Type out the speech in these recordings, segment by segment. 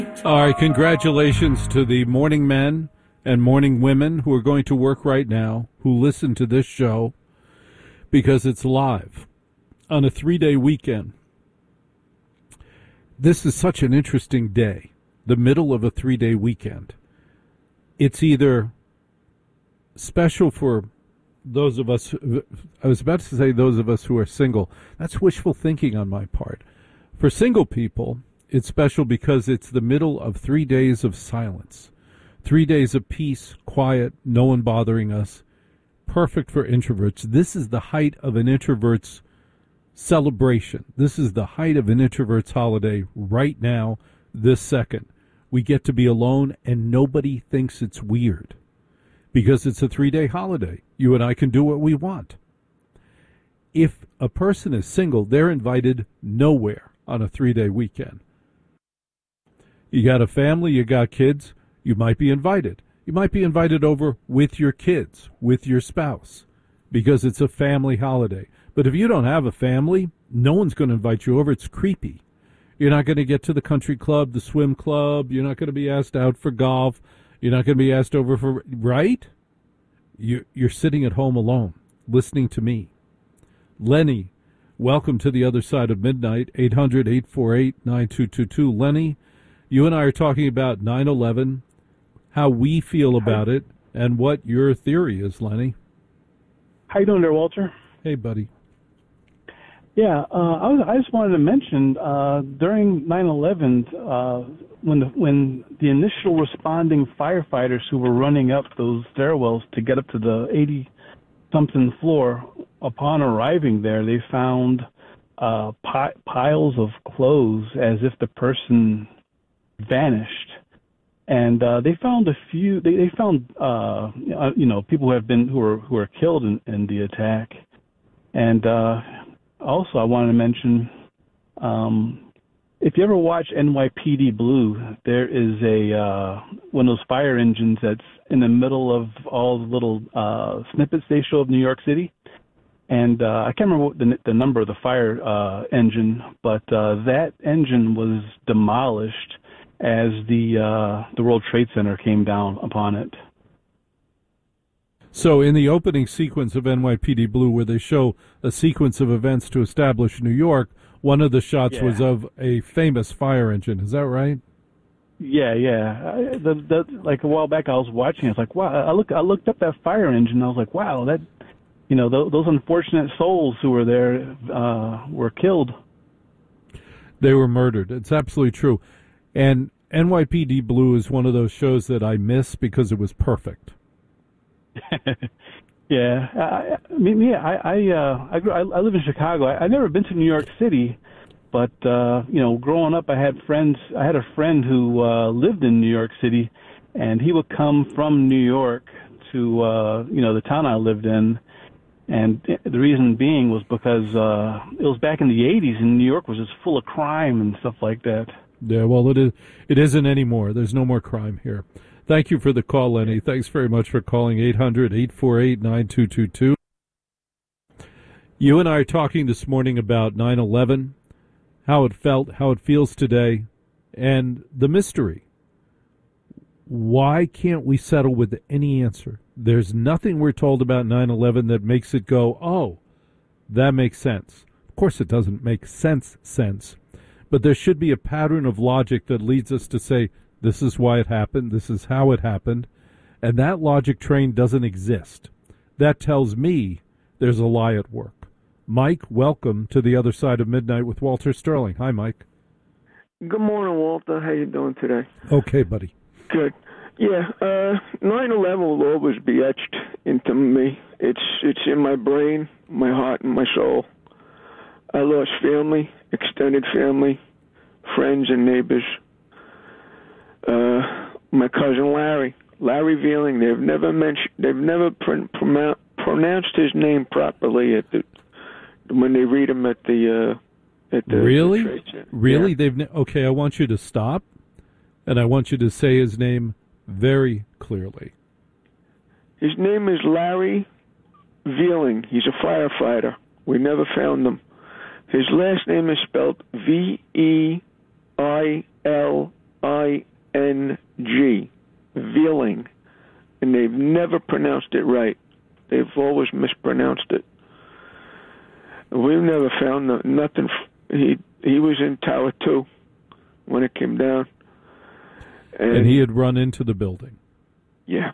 All right, congratulations to the morning men and morning women who are going to work right now, who listen to this show because it's live on a 3-day weekend. This is such an interesting day, the middle of a 3-day weekend. It's either special for those of us, I was about to say those of us who are single. That's wishful thinking on my part. For single people, it's special because it's the middle of 3 days of silence. 3 days of peace, quiet, no one bothering us. Perfect for introverts. This is the height of an introvert's celebration. This is the height of an introvert's holiday right now, this second. We get to be alone and nobody thinks it's weird because it's a 3-day holiday. You and I can do what we want. If a person is single, they're invited nowhere on a 3-day weekend. You got a family, you got kids, you might be invited. You might be invited over with your kids, with your spouse, because it's a family holiday. But if you don't have a family, no one's going to invite you over. It's creepy. You're not going to get to the country club, the swim club. You're not going to be asked out for golf. You're not going to be asked over for, right? You're sitting at home alone, listening to me. Lenny, welcome to the other side of midnight, 800-848-9222. Lenny, you and I are talking about 9/11, how we feel about it, and what your theory is, Lenny. How you doing there, Walter? Hey, buddy. Yeah, I just wanted to mention during 9/11, when the initial responding firefighters who were running up those stairwells to get up to the 80-something floor, upon arriving there, they found piles of clothes as if the person vanished, and they found a few. They found people who were killed in the attack, and also I wanted to mention if you ever watch NYPD Blue, there is a one of those fire engines that's in the middle of all the little snippets they show of New York City. And I can't remember what the number of the fire engine, but that engine was demolished as the World Trade Center came down upon it. So in the opening sequence of NYPD Blue, where they show a sequence of events to establish New York, one of the shots was of a famous fire engine. Is that right? Yeah. Like a while back, I was watching. I was like, wow. I looked up that fire engine. I was like, wow, that. Those unfortunate souls who were there were killed. They were murdered. It's absolutely true. And NYPD Blue is one of those shows that I miss because it was perfect. Yeah. I live in Chicago. I've never been to New York City, but, growing up, I had a friend who lived in New York City, and he would come from New York to, the town I lived in. And the reason being was because it was back in the 80s, and New York was just full of crime and stuff like that. Yeah, well, it isn't anymore. There's no more crime here. Thank you for the call, Lenny. Thanks very much for calling 800-848-9222. You and I are talking this morning about 9/11, how it felt, how it feels today, and the mystery. Why can't we settle with any answer? There's nothing we're told about 9/11 that makes it go, oh, that makes sense. Of course it doesn't make sense, but there should be a pattern of logic that leads us to say, this is why it happened, this is how it happened, and that logic train doesn't exist. That tells me there's a lie at work. Mike, welcome to the other side of midnight with Walter Sterling. Hi, Mike. Good morning, Walter. How you doing today? Okay, buddy. Good. Yeah, 9/11 will always be etched into me. It's in my brain, my heart, and my soul. I lost family, extended family, friends, and neighbors. My cousin Larry Vealing. They've never pronounced his name properly when they read him at the really? The trade center. Really? Yeah. Okay, I want you to stop, and I want you to say his name very clearly. His name is Larry Vealing. He's a firefighter. We never found him. His last name is spelled Veilling. Vealing, and they've never pronounced it right. They've always mispronounced it. We've never found nothing. He was in Tower 2 when it came down. And he had run into the building. Yeah.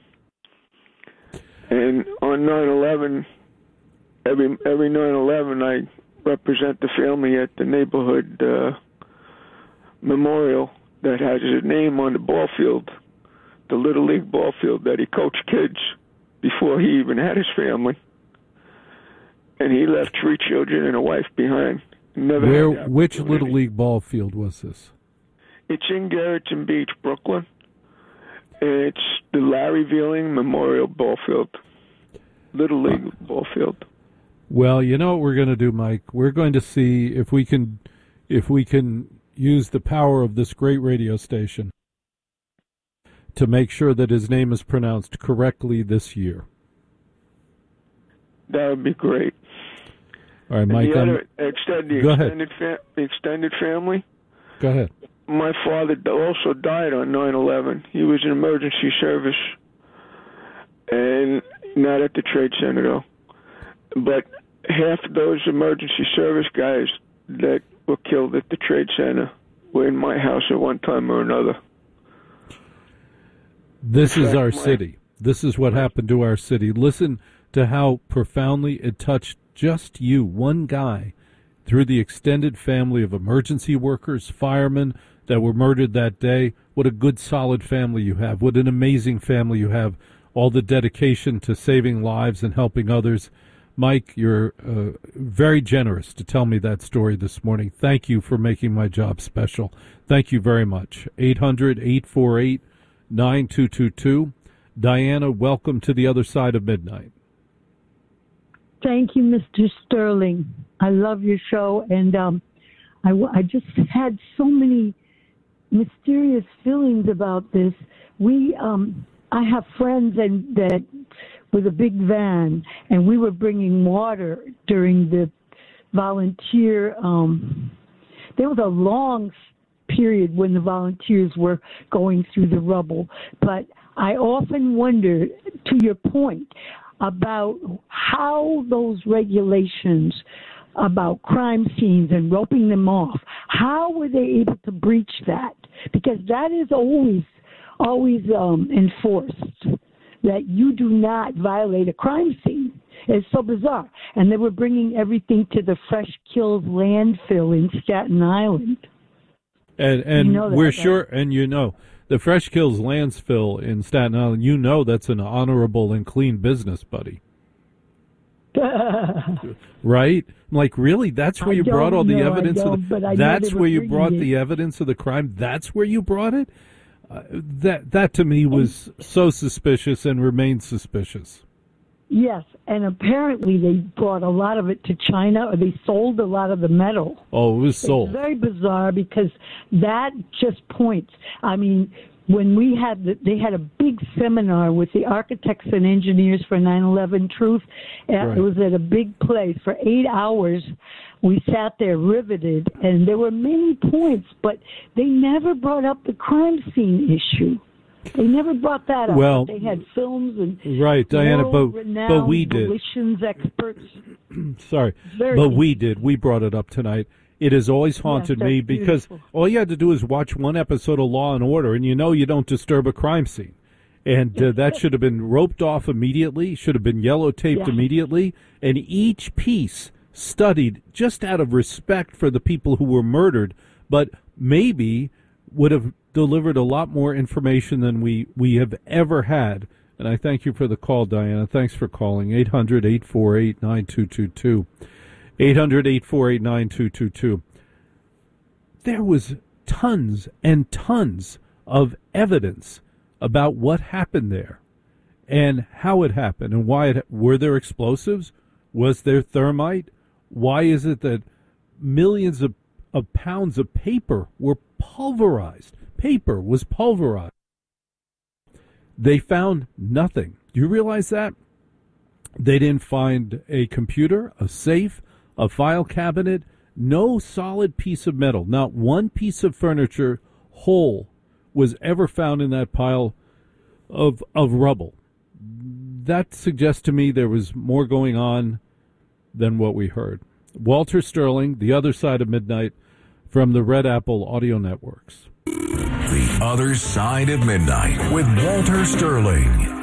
And on 9/11, every 9/11, I represent the family at the neighborhood memorial that has his name on the ball field, the Little League ball field that he coached kids before he even had his family. And he left 3 children and a wife behind. Which Little League ball field was this? It's in Garrettson Beach, Brooklyn. It's the Larry Vealing Memorial Ball Field, Little League ball field. Well, you know what we're going to do, Mike? We're going to see if we can use the power of this great radio station to make sure that his name is pronounced correctly this year. That would be great. All right, Mike. The extended family. Go ahead. My father also died on 9/11. He was in emergency service, and not at the Trade Center, though. But half of those emergency service guys that were killed at the Trade Center were in my house at one time or another. This is our city. This is what happened to our city. Listen to how profoundly it touched just you, one guy, through the extended family of emergency workers, firemen that were murdered that day. What a good, solid family you have. What an amazing family you have. All the dedication to saving lives and helping others. Mike, you're very generous to tell me that story this morning. Thank you for making my job special. Thank you very much. 800-848-9222. Diana, welcome to the other side of midnight. Thank you, Mr. Sterling. I love your show, and I just had so many mysterious feelings about this. I have friends that with a big van, and we were bringing water during the volunteer. There was a long period when the volunteers were going through the rubble, but I often wonder, to your point, about how those regulations about crime scenes and roping them off, how were they able to breach that? Because that is always enforced, that you do not violate a crime scene. It's so bizarre. And they were bringing everything to the Fresh Kills landfill in Staten Island. And you know we're sure, and you know, the Fresh Kills landfill in Staten Island, you know that's an honorable and clean business, buddy. Right? Like, really? That's where you brought all the evidence of the... That's where you brought the evidence of the crime? That's where you brought it? That to me was so suspicious and remains suspicious. Yes, and apparently they brought a lot of it to China, or they sold a lot of the metal. Oh, it was sold. It's very bizarre, because that just points. I mean, when they had a big seminar with the architects and engineers for 9/11 Truth. Right. It was at a big place for 8 hours. We sat there riveted, and there were many points, but they never brought up the crime scene issue. They never brought that up. Well, they had films and right, Diana, but we did. Demolitions experts. Sorry, but we did. We brought it up tonight. It has always haunted me because all you had to do is watch one episode of Law and Order, and you know you don't disturb a crime scene. And that should have been roped off immediately, should have been yellow taped immediately, and each piece studied just out of respect for the people who were murdered, but maybe would have delivered a lot more information than we have ever had. And I thank you for the call, Diana. Thanks for calling. 800-848-9222. 800-848-9222. There was tons and tons of evidence about what happened there and how it happened and why were there explosives? Was there thermite? Why is it that millions of pounds of paper were pulverized? Paper was pulverized. They found nothing. Do you realize that? They didn't find a computer, a safe, a file cabinet, no solid piece of metal, not one piece of furniture hole was ever found in that pile of rubble. That suggests to me there was more going on than what we heard. Walter Sterling, The Other Side of Midnight, from the Red Apple Audio Networks. The Other Side of Midnight with Walter Sterling.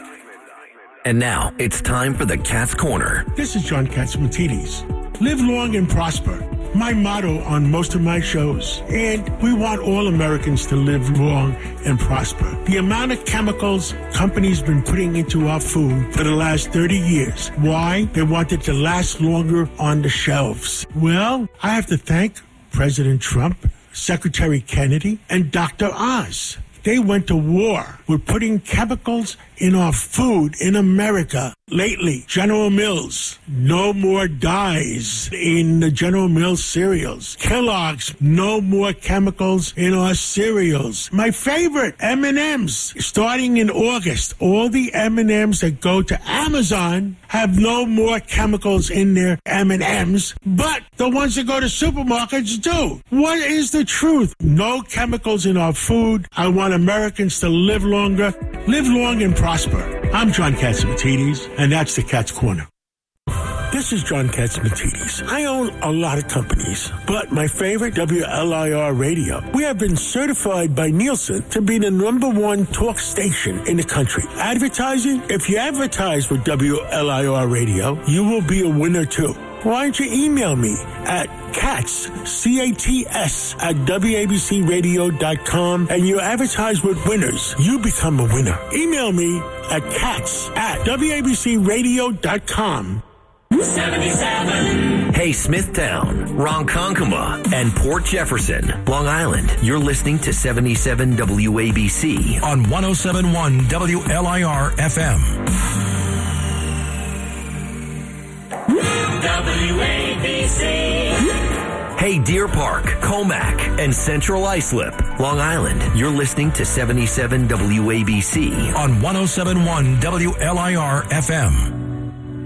And now it's time for the Cat's Corner. This is John Catsimatidis. Live long and prosper. My motto on most of my shows. And we want all Americans to live long and prosper. The amount of chemicals companies been putting into our food for the last 30 years. Why? They want it to last longer on the shelves. Well, I have to thank President Trump, Secretary Kennedy, and Dr. Oz. They went to war with putting chemicals in our food in America. Lately, General Mills, no more dyes in the General Mills cereals. Kellogg's, no more chemicals in our cereals. My favorite, M&M's, starting in August, all the M&M's that go to Amazon have no more chemicals in their M&M's, but the ones that go to supermarkets do. What is the truth? No chemicals in our food. I want Americans to live longer, live long and prosper. I'm John Catsimatidis, and that's the Cat's Corner. This is John Catsimatidis. I own a lot of companies, but my favorite, WLIR Radio. We have been certified by Nielsen to be the #1 talk station in the country. Advertising? If you advertise with WLIR Radio, you will be a winner too. Why don't you email me at CATS, C-A-T-S, at WABCRadio.com, and you advertise with winners. You become a winner. Email me at CATS at WABCRadio.com. 77. Hey, Smithtown, Ronkonkoma, and Port Jefferson, Long Island. You're listening to 77 WABC on 107.1 WLIR FM. WABC. Hey, Deer Park, Comac, and Central Islip, Long Island. You're listening to 77 WABC on 107.1 WLIR FM.